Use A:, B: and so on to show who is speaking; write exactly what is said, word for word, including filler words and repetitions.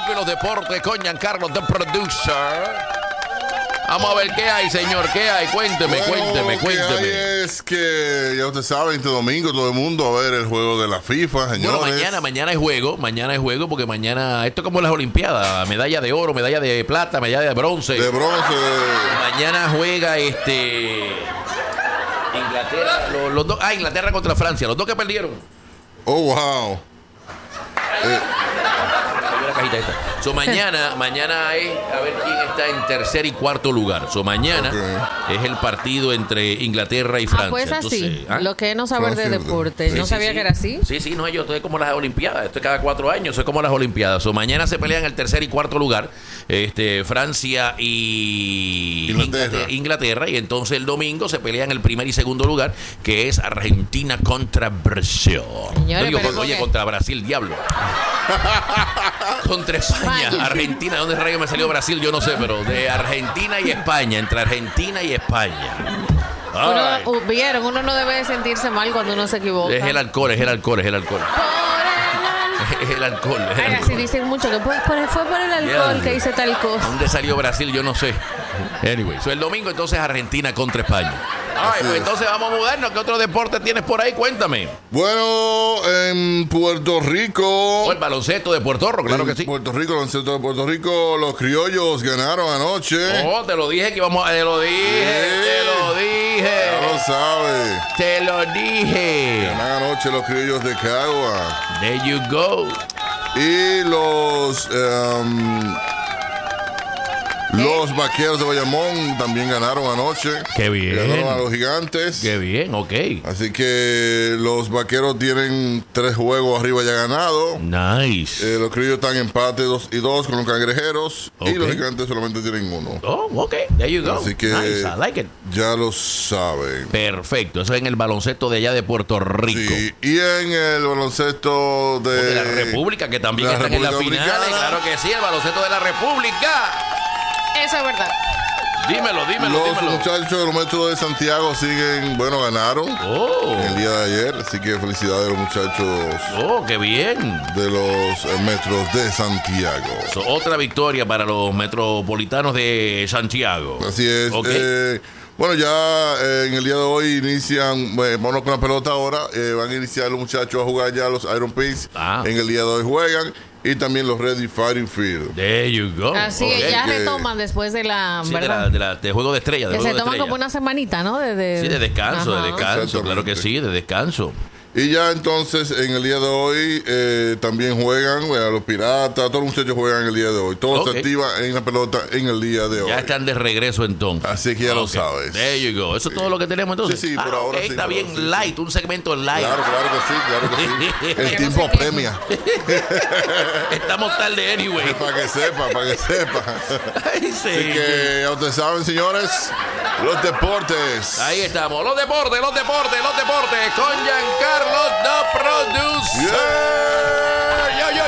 A: y los deportes con Giancarlo, the producer. Vamos a ver qué hay, señor, qué hay. Cuénteme,
B: bueno,
A: cuénteme, cuénteme.
B: Lo que hay es que, ya usted sabe, este domingo todo el mundo va a ver el juego de la FIFA, señores.
A: Bueno, mañana, mañana es juego, mañana es juego, porque mañana, esto es como las Olimpiadas, medalla de oro, medalla de plata, medalla de bronce.
B: De bronce.
A: Mañana juega este Inglaterra, los, los dos, ah, Inglaterra contra Francia, los dos que perdieron.
B: Oh, wow. Eh,
A: La cajita esta. So, mañana, mañana es a ver quién está en tercer y cuarto lugar. So, mañana
B: okay.
A: es el partido entre Inglaterra y Francia.
C: Ah, pues así.
A: Entonces, ¿ah?
C: Lo que es no saber de deporte.
A: Sí,
C: no
A: sí,
C: sabía
A: sí.
C: que era así.
A: Sí, sí, no, yo estoy como las Olimpiadas. Esto es cada cuatro años, eso es como las Olimpiadas. So, mañana se pelean el tercer y cuarto lugar. Este, Francia y
B: Inglaterra.
A: Inglaterra, Inglaterra. Y entonces el domingo se pelean el primer y segundo lugar, que es Argentina contra Brasil.
C: Señores,
A: No digo,
C: pero
A: oye,
C: porque-
A: contra Brasil, diablo. Contra España,
C: España.
A: Argentina. ¿Dónde rayo me salió Brasil? Yo no sé, pero de Argentina y España, entre Argentina y España. Ay.
C: Uno, uh, vieron, uno no debe sentirse mal cuando uno se equivoca.
A: Es el alcohol, es el alcohol, es el alcohol.
C: Por el
A: Es el alcohol, es el
C: Ay, así
A: alcohol.
C: dicen mucho que fue, fue- fue por el alcohol
A: Yeah.
C: que hice tal cosa.
A: ¿Dónde salió Brasil? Yo no sé. Anyway, so el domingo entonces Argentina contra España. Ay, pues
B: es.
A: entonces vamos a mudarnos. ¿Qué otro deporte tienes por ahí? Cuéntame.
B: bueno, en Puerto Rico.
A: O el baloncesto de Puerto Rico, claro
B: en
A: que sí.
B: Puerto Rico, el centro de Puerto Rico, los criollos ganaron anoche.
A: Oh, te lo dije que íbamos a... Te lo dije,
B: Sí.
A: te lo dije.
B: Ya lo sabe.
A: Te lo dije.
B: Ganaron anoche los criollos de Cagua.
A: There you go.
B: Y los um, los vaqueros de Bayamón también ganaron anoche.
A: Qué bien.
B: Ganaron a los gigantes.
A: Qué bien, ok.
B: Así que los vaqueros tienen tres juegos arriba ya ganados.
A: Nice.
B: Eh, los criollos están en empate dos y dos con los cangrejeros.
A: Ok.
B: Y los gigantes solamente tienen uno.
A: Oh, ok. There you go.
B: Así que
A: Nice, I like it.
B: ya lo saben.
A: Perfecto. Eso es en el baloncesto de allá de Puerto Rico.
B: Sí, y en el baloncesto de,
A: De la República, que también
B: la
A: están en las
B: República
A: finales.
B: Dominicana.
A: Claro que sí, el baloncesto de la República.
C: Eso es verdad.
A: Dímelo, dímelo,
B: Los
A: dímelo.
B: muchachos de los metros de Santiago siguen, bueno, ganaron
A: Oh,
B: el día de ayer. Así que felicidades a los muchachos
A: oh, qué bien.
B: de los eh, metros de Santiago.
A: So, otra victoria para los metropolitanos de Santiago.
B: Así es.
A: Ok.
B: eh, bueno, ya eh, en el día de hoy inician, eh, vamos con la pelota ahora, eh, van a iniciar los muchachos a jugar ya los Iron Peace.
A: Ah.
B: En el día de hoy juegan. Y también los Ready Fighting Field.
A: There you go.
C: Así
A: Ok.
C: es, ya
B: que-
C: retoman después de la.
A: Sí, de,
C: ¿verdad?
A: la, de, la, de juego de estrella. De
C: que
A: juego
C: se
A: de
C: toman
A: estrella.
C: como una semanita, ¿no? De, de-
A: Sí, de descanso,
C: Ajá.
A: de descanso.
B: Exactamente.
A: Claro que sí, de descanso.
B: Y ya entonces en el día de hoy eh, también juegan, eh, los piratas, todos los muchachos juegan el día de hoy. Todos
A: Ok.
B: se activan en la pelota en el día de hoy.
A: Ya están de regreso entonces.
B: Así que ya lo
A: Ok.
B: sabes.
A: There you go. Eso es todo lo que tenemos entonces.
B: Sí, sí, por
A: Ah,
B: ahora
A: ok,
B: sí,
A: Está
B: por
A: bien
B: ahora sí,
A: light, un segmento light.
B: Claro, claro que sí, claro que sí. El
C: Que
B: tiempo
C: no se
B: premia.
A: Estamos tarde anyway.
B: Para que sepa, para que sepa.
A: Ay, sí.
B: Así que ya ustedes saben, señores, los deportes.
A: Ahí estamos. Los deportes, los deportes, los deportes. Con Giancarlo, the producer.
B: Yeah.
A: Yo, yo,